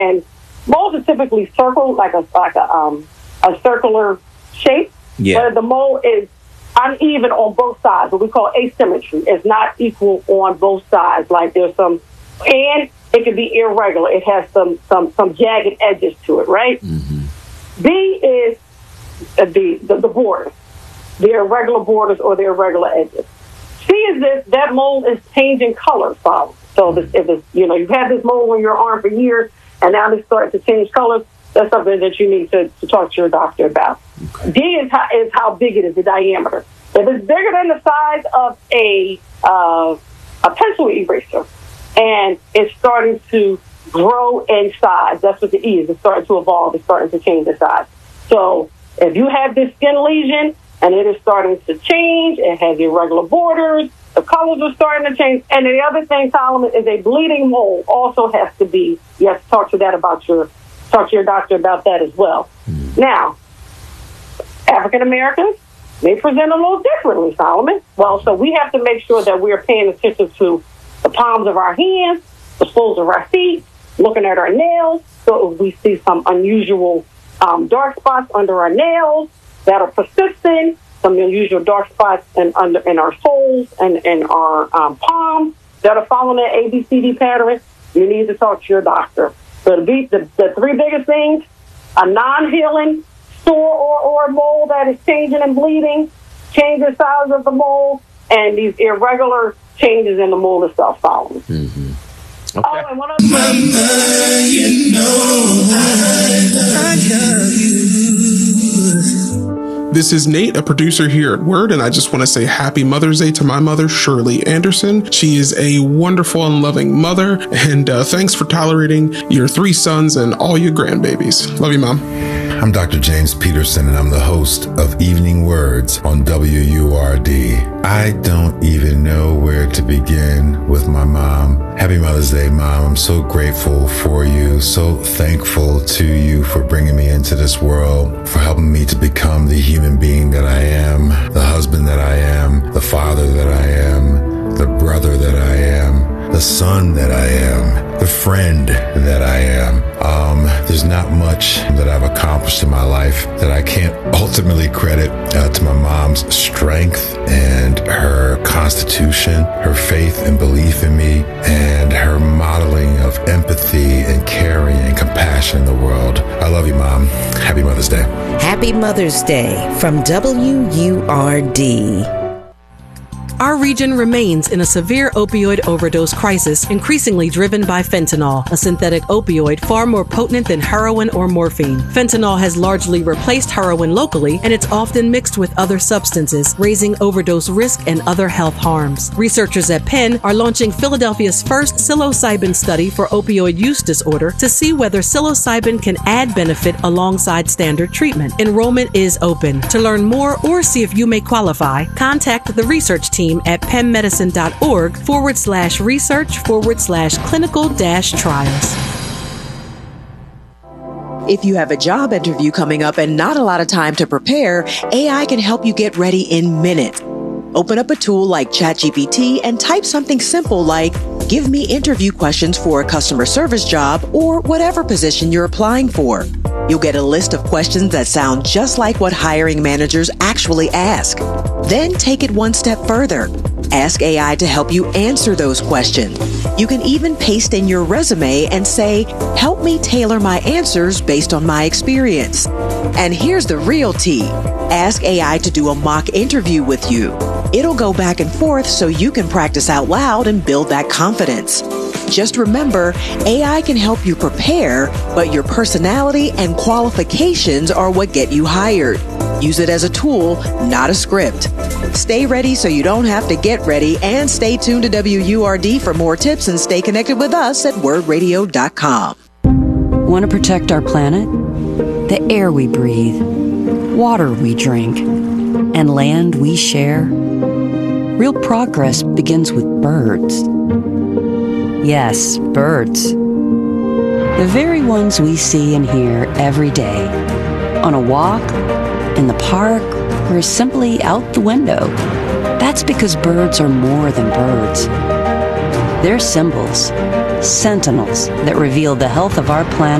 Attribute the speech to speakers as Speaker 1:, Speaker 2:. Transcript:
Speaker 1: And moles are typically circle, like a circular shape.
Speaker 2: Yeah.
Speaker 1: But the mole is uneven on both sides, what we call asymmetry. It's not equal on both sides. Like there's some, and it can be irregular. It has some jagged edges to it, right?
Speaker 2: Mm-hmm.
Speaker 1: B is the borders, the irregular borders or the irregular edges. C is that mole is changing color. So if it's, you've had this mole on your arm for years, and now it's starting to change colors, that's something that you need to talk to your doctor about. Okay. D is how big it is, the diameter. If it's bigger than the size of a pencil eraser, and it's starting to grow in size, that's what the E is. It's starting to evolve. It's starting to change the size. So if you have this skin lesion and it is starting to change, it has irregular borders, the colors are starting to change. And the other thing, Solomon, is a bleeding mole also has to be, you have to talk to your doctor about that as well. Now, African Americans may present a little differently, Solomon. Well, so we have to make sure that we are paying attention to the palms of our hands, the soles of our feet, looking at our nails. So if we see some unusual dark spots under our nails that are persistent, some unusual dark spots in our soles and in our palms that are following that ABCD pattern, you need to talk to your doctor. So the three biggest things: a non-healing sore or mole that is changing and bleeding, change the size of the mole, and these irregular changes in the mole itself following.
Speaker 2: Mm-hmm. Okay.
Speaker 1: Oh, and one other thing.
Speaker 3: I love you.
Speaker 4: This is Nate, a producer here at Word, and I just want to say happy Mother's Day to my mother, Shirley Anderson. She is a wonderful and loving mother, and thanks for tolerating your 3 sons and all your grandbabies. Love you, Mom.
Speaker 5: I'm Dr. James Peterson, and I'm the host of Evening Words on WURD. I don't even know where to begin with my mom. Happy Mother's Day, Mom. I'm so grateful for you, so thankful to you for bringing me into this world, for helping me to become the human being that I am, the husband that I am, the father that I am, the brother that I am, the son that I am, the friend that I am. There's not much that I've accomplished in my life that I can't ultimately credit to my mom's strength and her constitution, her faith and belief in me, and her modeling of empathy and caring and compassion in the world. I love you, Mom. Happy Mother's Day.
Speaker 6: Happy Mother's Day from WURD.
Speaker 7: Our region remains in a severe opioid overdose crisis, increasingly driven by fentanyl, a synthetic opioid far more potent than heroin or morphine. Fentanyl has largely replaced heroin locally, and it's often mixed with other substances, raising overdose risk and other health harms. Researchers at Penn are launching Philadelphia's first psilocybin study for opioid use disorder to see whether psilocybin can add benefit alongside standard treatment. Enrollment is open. To learn more or see if you may qualify, contact the research team at pennmedicine.org/research/clinical-trials.
Speaker 8: If you have a job interview coming up and not a lot of time to prepare, AI can help you get ready in minutes. Open up a tool like ChatGPT and type something simple like, "Give me interview questions for a customer service job," or whatever position you're applying for. You'll get a list of questions that sound just like what hiring managers actually ask. Then take it one step further. Ask AI to help you answer those questions. You can even paste in your resume and say, "Help me tailor my answers based on my experience." And here's the real tea. Ask AI to do a mock interview with you. It'll go back and forth so you can practice out loud and build that confidence. Just remember, AI can help you prepare, but your personality and qualifications are what get you hired. Use it as a tool, not a script. Stay ready so you don't have to get ready, and stay tuned to WURD for more tips and stay connected with us at wordradio.com.
Speaker 9: Want to protect our planet? The air we breathe, water we drink, and land we share? Real progress begins with birds. Yes, birds. The very ones we see and hear every day. On a walk, in the park, or simply out the window. That's because birds are more than birds. They're symbols. sentinels that reveal the health of our planet